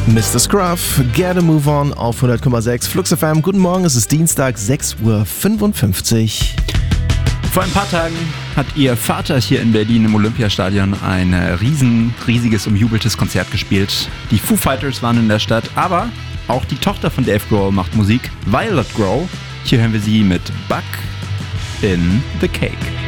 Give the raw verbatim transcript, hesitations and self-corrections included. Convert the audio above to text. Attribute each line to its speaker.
Speaker 1: Mister Scruff, Get a Move On auf hundert Komma sechs Flux F M. Guten Morgen, es ist Dienstag, sechs Uhr fünfundfünfzig.
Speaker 2: Vor ein paar Tagen hat ihr Vater hier in Berlin im Olympiastadion ein riesen, riesiges, umjubeltes Konzert gespielt. Die Foo Fighters waren in der Stadt, aber auch die Tochter von Dave Grohl macht Musik, Violet Grohl. Hier hören wir sie mit Buck in the Cake.